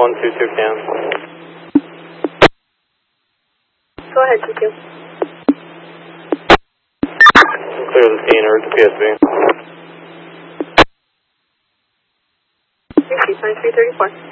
122 cam. Go ahead, TQ. Clear the scene or the PSV. Receive 9334.